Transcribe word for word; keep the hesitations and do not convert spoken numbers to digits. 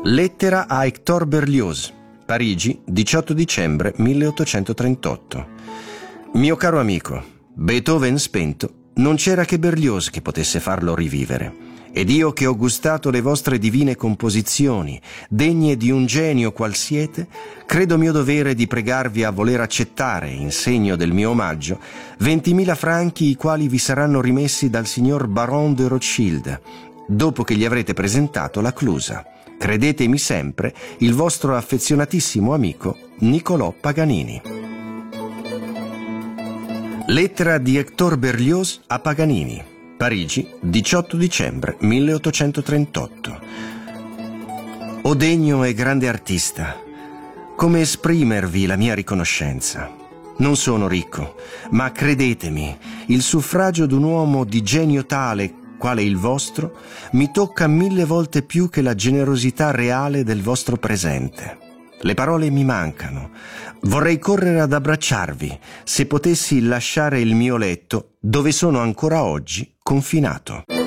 Lettera a Hector Berlioz, Parigi, diciotto dicembre milleottocentotrentotto. Mio caro amico, Beethoven spento, non c'era che Berlioz che potesse farlo rivivere. Ed io che ho gustato le vostre divine composizioni, degne di un genio qual siete, credo mio dovere di pregarvi a voler accettare, in segno del mio omaggio, ventimila franchi i quali vi saranno rimessi dal signor Baron de Rothschild, dopo che gli avrete presentato la Clusa. Credetemi sempre, il vostro affezionatissimo amico Niccolò Paganini. Lettera di Hector Berlioz a Paganini, Parigi, diciotto dicembre milleottocentotrentotto. O degno e grande artista, come esprimervi la mia riconoscenza? Non sono ricco, ma credetemi, il suffragio d'un uomo di genio tale quale il vostro, mi tocca mille volte più che la generosità reale del vostro presente. Le parole mi mancano. Vorrei correre ad abbracciarvi, se potessi lasciare il mio letto, dove sono ancora oggi confinato.